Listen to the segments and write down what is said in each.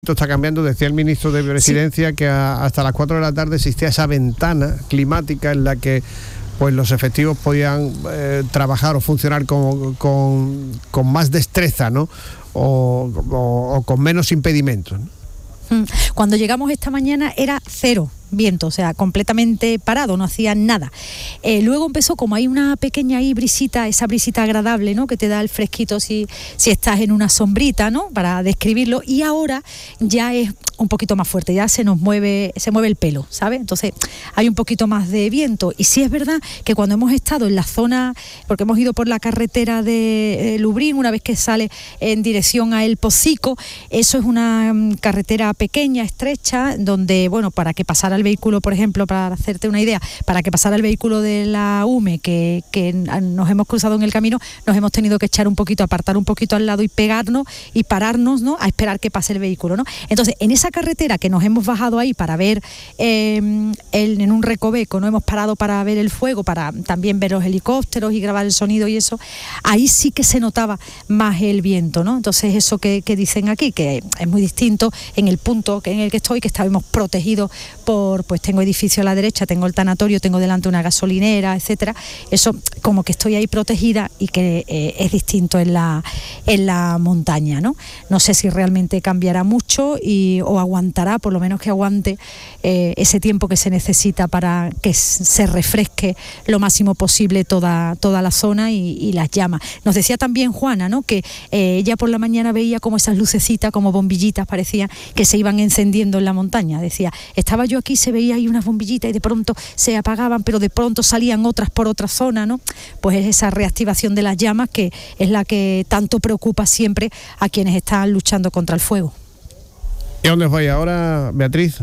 Esto está cambiando. Decía el ministro de Presidencia sí, que hasta las 4 de la tarde existía esa ventana climática en la que pues los efectivos podían trabajar o funcionar con más destreza, ¿no? O con menos impedimentos, ¿no? Cuando llegamos esta mañana era cero viento, o sea, completamente parado, no hacía nada. Luego empezó, como hay una pequeña ahí brisita, esa brisita agradable, ¿no?, que te da el fresquito si estás en una sombrita, ¿no?, para describirlo, y ahora ya es un poquito más fuerte, ya se mueve el pelo, ¿sabes? Entonces hay un poquito más de viento. Y sí es verdad que cuando hemos estado en la zona, porque hemos ido por la carretera de Lubriñ, una vez que sale en dirección a El Pocico, eso es una carretera pequeña, estrecha, donde, bueno, para que pasara el vehículo, por ejemplo, para hacerte una idea, para que pasara el vehículo de la UME, que nos hemos cruzado en el camino, nos hemos tenido que echar un poquito, apartar un poquito al lado y pegarnos y pararnos, ¿no?, a esperar que pase el vehículo, ¿no? Entonces, en esa carretera que nos hemos bajado ahí para ver en un recoveco, no hemos parado para ver el fuego, para también ver los helicópteros y grabar el sonido y eso, ahí sí que se notaba más el viento, ¿no? Entonces eso que dicen aquí, que es muy distinto en el punto en el que estoy, que estábamos protegidos pues tengo edificio a la derecha, tengo el tanatorio, tengo delante una gasolinera, etcétera. Eso como que estoy ahí protegida y que es distinto en la montaña, ¿no? No sé si realmente cambiará mucho o aguantará, por lo menos que aguante ese tiempo que se necesita para que se refresque lo máximo posible toda la zona y las llamas. Nos decía también Juana, ¿no?, que ella por la mañana veía como esas lucecitas, como bombillitas parecían que se iban encendiendo en la montaña. Decía, estaba yo aquí, se veía ahí unas bombillitas y de pronto se apagaban, pero de pronto salían otras por otra zona, ¿no? Pues es esa reactivación de las llamas que es la que tanto preocupa siempre a quienes están luchando contra el fuego. ¿Y dónde os vais ahora, Beatriz?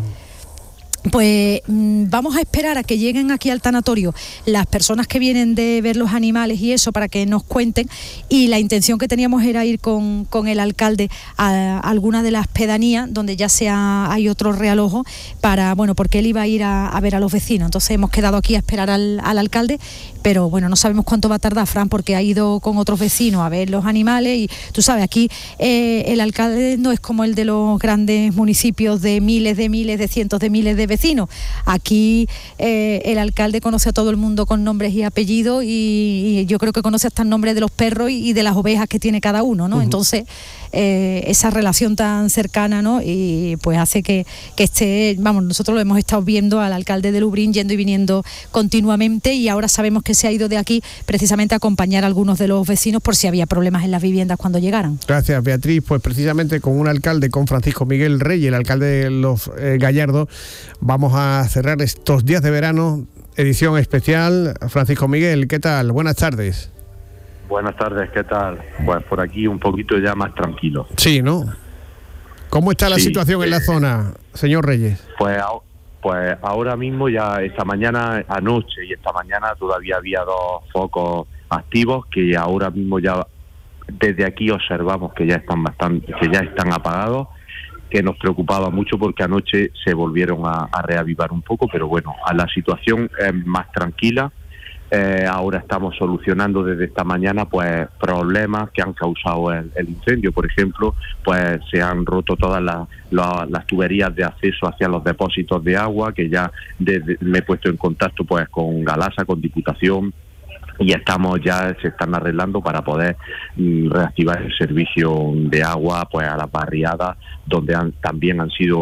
Pues vamos a esperar a que lleguen aquí al tanatorio las personas que vienen de ver los animales y eso, para que nos cuenten, y la intención que teníamos era ir con el alcalde a alguna de las pedanías donde ya hay otro realojo porque él iba a ir a ver a los vecinos. Entonces hemos quedado aquí a esperar al alcalde, pero bueno, no sabemos cuánto va a tardar, Fran, porque ha ido con otros vecinos a ver los animales y tú sabes, aquí el alcalde no es como el de los grandes municipios de miles, de cientos de miles de vecinos. Aquí el alcalde conoce a todo el mundo con nombres y apellidos y yo creo que conoce hasta el nombre de los perros y de las ovejas que tiene cada uno, ¿no? Uh-huh. Entonces esa relación tan cercana, ¿no?, y pues hace que nosotros lo hemos estado viendo al alcalde de Lubriñ yendo y viniendo continuamente, y ahora sabemos que se ha ido de aquí precisamente a acompañar a algunos de los vecinos por si había problemas en las viviendas cuando llegaran. Gracias, Beatriz. Pues precisamente con un alcalde, con Francisco Miguel Reyes, el alcalde de Los Gallardos, vamos a cerrar estos días de verano, edición especial. Francisco Miguel, ¿qué tal? Buenas tardes. Buenas tardes, ¿qué tal? Pues por aquí un poquito ya más tranquilo. Sí, ¿no? ¿Cómo está la situación en la zona, señor Reyes? Pues ahora mismo, ya esta mañana, anoche y esta mañana todavía había 2 focos activos que ahora mismo ya desde aquí observamos que ya están apagados, que nos preocupaba mucho porque anoche se volvieron a reavivar un poco, pero bueno, la situación es más tranquila. Ahora estamos solucionando desde esta mañana pues problemas que han causado el incendio. Por ejemplo, pues se han roto todas las tuberías de acceso hacia los depósitos de agua, que ya me he puesto en contacto pues con Galasa, con Diputación, y se están arreglando para poder reactivar el servicio de agua pues a las barriadas donde también han sido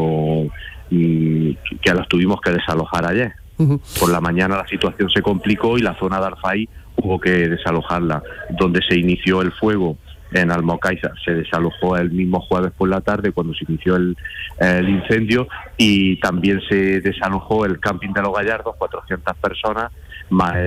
que las tuvimos que desalojar ayer. Uh-huh. Por la mañana la situación se complicó y la zona de Alfaí hubo que desalojarla. Donde se inició el fuego en Almocaiza se desalojó el mismo jueves por la tarde cuando se inició el incendio, y también se desalojó el camping de Los Gallardos, 400 personas, más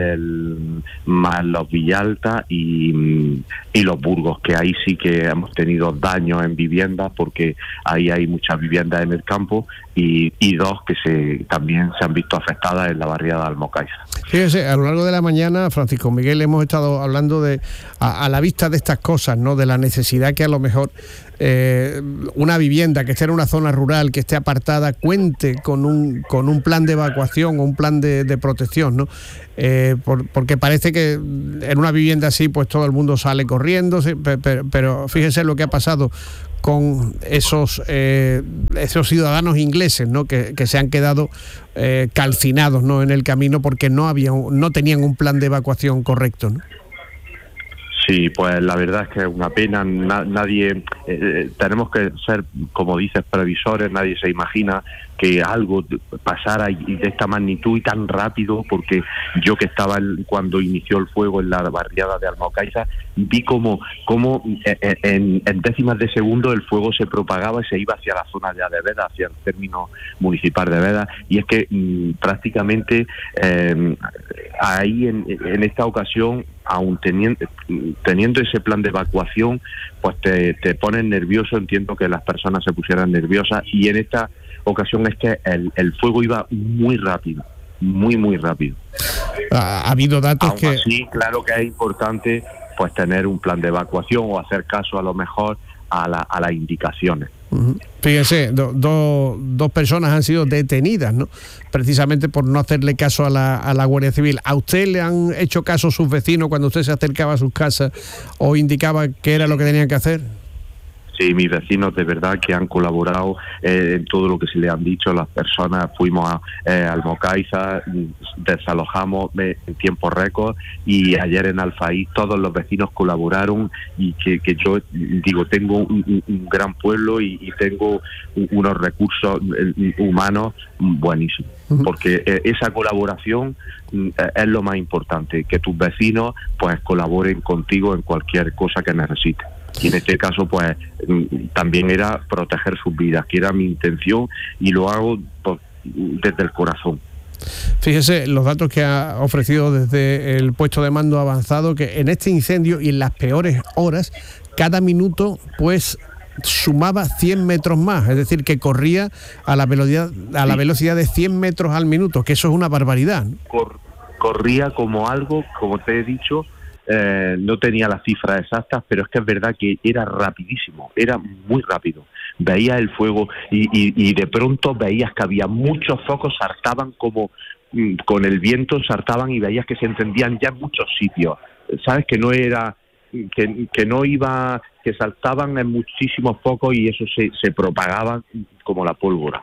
los Villalta y los Burgos, que ahí sí que hemos tenido daños en viviendas porque ahí hay muchas viviendas en el campo y 2 que también se han visto afectadas en la barriada de Almocaiza. Fíjese, a lo largo de la mañana, Francisco Miguel, hemos estado hablando a la vista de estas cosas, ¿no?, ¿no? De la necesidad que a lo mejor una vivienda que esté en una zona rural, que esté apartada, cuente con un plan de evacuación o un plan de protección, ¿no? Porque parece que en una vivienda así pues todo el mundo sale corriendo, pero fíjese lo que ha pasado con esos ciudadanos ingleses, ¿no? Que se han quedado calcinados, ¿no? En el camino porque no tenían un plan de evacuación correcto, ¿no? Sí, pues la verdad es que es una pena. Nadie tenemos que ser, como dices, previsores. Nadie se imagina que algo pasara y de esta magnitud y tan rápido, porque yo que estaba cuando inició el fuego en la barriada de Almocaiza, vi cómo en décimas de segundo el fuego se propagaba y se iba hacia la zona de Veda, hacia el término municipal de Veda, y es que prácticamente ahí en esta ocasión, aún teniendo ese plan de evacuación, pues te pones nervioso. Entiendo que las personas se pusieran nerviosas, y en esta ocasión es que el fuego iba muy rápido, muy rápido. Ha habido datos aún así, claro que es importante pues tener un plan de evacuación o hacer caso a lo mejor a las indicaciones. Fíjese, dos personas han sido detenidas, ¿no? Precisamente por no hacerle caso a la Guardia Civil. ¿A usted le han hecho caso sus vecinos cuando usted se acercaba a sus casas o indicaba qué era lo que tenían que hacer? Sí, mis vecinos de verdad que han colaborado en todo lo que se le han dicho. Las personas fuimos a Almocaiza, desalojamos en tiempo récord, y ayer en Alfaí todos los vecinos colaboraron, y que yo digo, tengo un gran pueblo y tengo unos recursos humanos buenísimos, porque esa colaboración es lo más importante, que tus vecinos pues colaboren contigo en cualquier cosa que necesites. Y en este caso pues también era proteger sus vidas, que era mi intención, y lo hago desde el corazón. Fíjese los datos que ha ofrecido desde el puesto de mando avanzado, que en este incendio y en las peores horas, cada minuto pues sumaba 100 metros más, es decir, que corría a la velocidad de 100 metros al minuto, que eso es una barbaridad, ¿no? Corría como algo, como te he dicho. No tenía las cifras exactas, pero es que es verdad que era rapidísimo, era muy rápido. Veías el fuego y de pronto veías que había muchos focos, saltaban como con el viento, saltaban, y veías que se encendían ya en muchos sitios. Sabes que no era, que no iba, que saltaban en muchísimos focos, y eso se propagaba como la pólvora.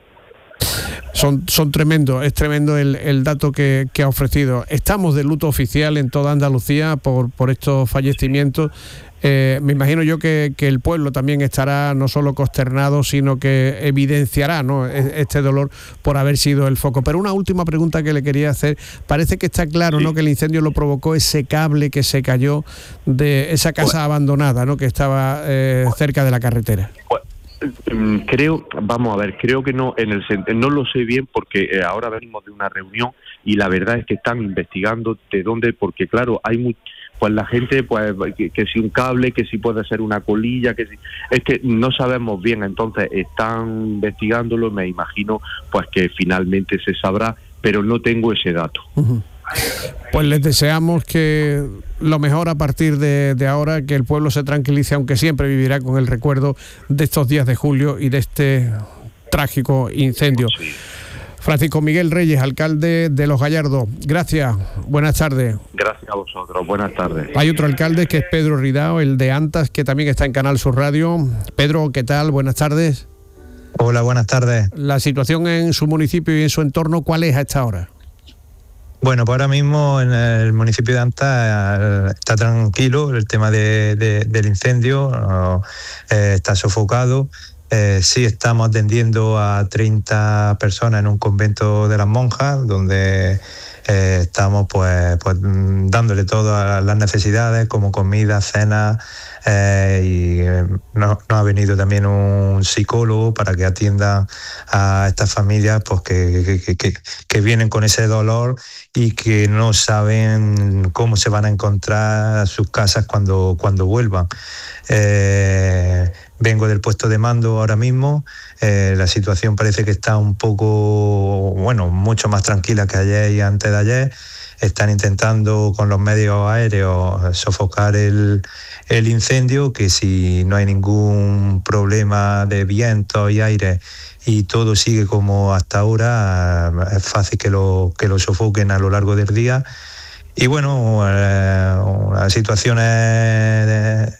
Son tremendos, es tremendo el dato que ha ofrecido. Estamos de luto oficial en toda Andalucía por estos fallecimientos. Me imagino yo que el pueblo también estará no solo consternado, sino que evidenciará, ¿no?, este dolor por haber sido el foco. Pero una última pregunta que le quería hacer. Parece que está claro, ¿no?, que el incendio lo provocó ese cable que se cayó de esa casa abandonada, ¿no?, que estaba cerca de la carretera. Creo que no, no lo sé bien, porque ahora venimos de una reunión y la verdad es que están investigando de dónde, porque claro, hay pues la gente, pues que si un cable, que si puede ser una colilla, que si, es que no sabemos bien. Entonces están investigándolo, me imagino pues que finalmente se sabrá, pero no tengo ese dato. Pues les deseamos que lo mejor a partir de ahora, que el pueblo se tranquilice, aunque siempre vivirá con el recuerdo de estos días de julio y de este trágico incendio. Sí. Francisco Miguel Reyes, alcalde de Los Gallardos, gracias, buenas tardes. Gracias a vosotros, buenas tardes. Hay otro alcalde que es Pedro Ridao, el de Antas, que también está en Canal Sur Radio. Pedro, ¿qué tal? Buenas tardes. Hola, buenas tardes. La situación en su municipio y en su entorno, ¿cuál es a esta hora? Bueno, pues ahora mismo en el municipio de Antas está tranquilo, el tema del incendio está sofocado. Sí estamos atendiendo a 30 personas en un convento de las monjas, donde estamos pues dándole todas las necesidades como comida, cena, y nos ha venido también un psicólogo para que atienda a estas familias pues que vienen con ese dolor y que no saben cómo se van a encontrar sus casas cuando vuelvan. Vengo del puesto de mando ahora mismo. La situación parece que está un poco, mucho más tranquila que ayer y antes de ayer. están intentando con los medios aéreos sofocar el incendio, que si no hay ningún problema de viento y aire y todo sigue como hasta ahora, es fácil que lo sofoquen a lo largo del día. Y bueno, la situación es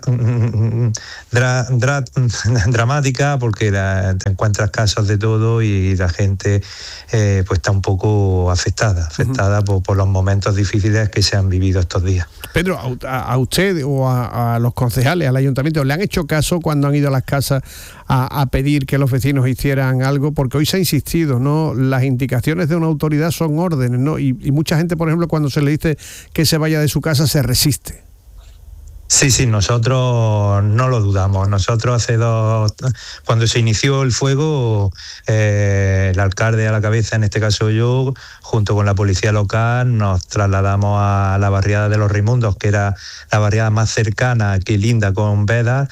dramática porque te encuentras casos de todo y la gente pues está un poco afectada por los momentos difíciles que se han vivido estos días. Pedro, a usted o a los concejales, al ayuntamiento, ¿le han hecho caso cuando han ido a las casas a pedir que los vecinos hicieran algo? Porque hoy se ha insistido, ¿no? Las indicaciones de una autoridad son órdenes, ¿no? Y mucha gente, por ejemplo, cuando se le dice que se vaya de su casa, se resiste. Sí, nosotros no lo dudamos. Nosotros cuando se inició el fuego, el alcalde a la cabeza, en este caso yo, junto con la policía local, nos trasladamos a la barriada de los Raimundos, que era la barriada más cercana, que linda con Vedas,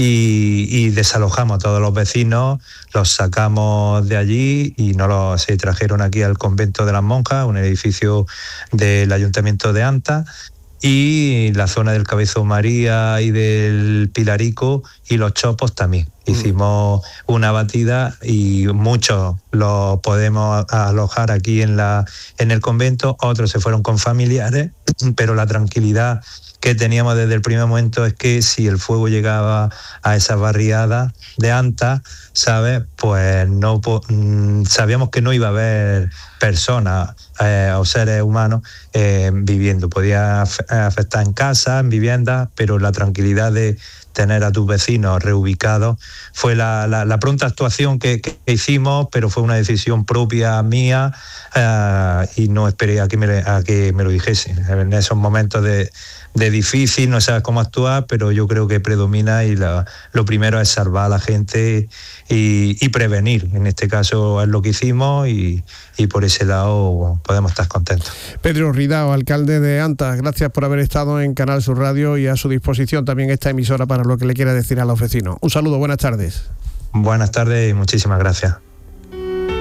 y desalojamos a todos los vecinos, los sacamos de allí y se trajeron aquí al convento de las monjas, un edificio del ayuntamiento de Anta, y la zona del Cabezón María y del Pilarico y los Chopos también. Hicimos una batida y muchos los podemos alojar aquí en el convento, otros se fueron con familiares, pero la tranquilidad que teníamos desde el primer momento es que si el fuego llegaba a esas barriadas de Anta, ¿sabes? Pues no sabíamos que no iba a haber personas o seres humanos viviendo. Podía afectar en casa, en viviendas, pero la tranquilidad de tener a tus vecinos reubicados fue la pronta actuación que hicimos, pero fue una decisión propia mía y no esperé a que me lo dijesen. En esos momentos de difícil, no sabes cómo actuar, pero yo creo que predomina y lo primero es salvar a la gente y prevenir. En este caso es lo que hicimos y por ese lado podemos estar contentos. Pedro Ridao, alcalde de Anta, gracias por haber estado en Canal Sur Radio y a su disposición también esta emisora para lo que le quiera decir a los vecinos. Un saludo, buenas tardes. Buenas tardes y muchísimas gracias.